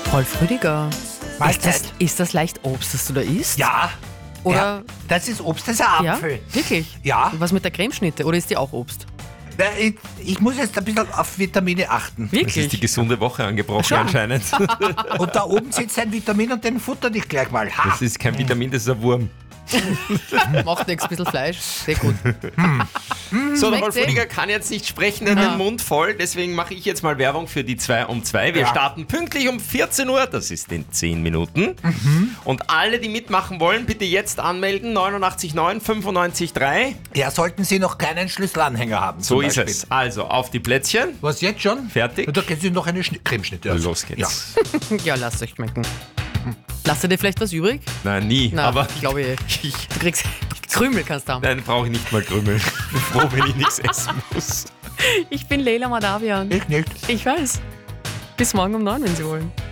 Rolf Rüdiger, Mahlzeit. ist das leicht Obst, das du da isst? Ja. Oder? Ja, das ist Obst, das ist ein Ja? Apfel. Wirklich? Ja. Und was mit der Cremeschnitte? Oder ist die auch Obst? Ich muss jetzt ein bisschen auf Vitamine achten. Das ist Wirklich? die gesunde Woche angebrochen Schon. anscheinend. Und da oben sitzt ein Vitamin und den futter dich gleich mal. Ha. Das ist kein Vitamin, das ist ein Wurm. Macht nichts, ein bisschen Fleisch. Sehr gut. So, der schmeckt Rolf sehr. Rüdiger kann jetzt nicht sprechen, in den Mund voll, deswegen mache ich jetzt mal Werbung für die 2 um 2. Wir Ja. starten pünktlich um 14 Uhr, das ist in 10 Minuten. Und alle, die mitmachen wollen, bitte jetzt anmelden, 89,9 95,3. Ja, sollten Sie noch keinen Schlüsselanhänger haben. So zum ist Beispiel. es. Also, auf die Plätzchen. Was, jetzt schon? Fertig. Ja, da können Sie noch eine Cremeschnitte aus. Los geht's. Ja, lasst euch schmecken. Lasst dir vielleicht was übrig? Nein, nie. Na, Aber ich glaube, ich, du kriegst Krümel kannst du haben. nein, brauche ich nicht mal Krümel. Ich bin froh, wenn ich nichts essen muss. Ich bin Leila Madavian. Ich nicht. Ich weiß. Bis morgen um 9, wenn Sie wollen.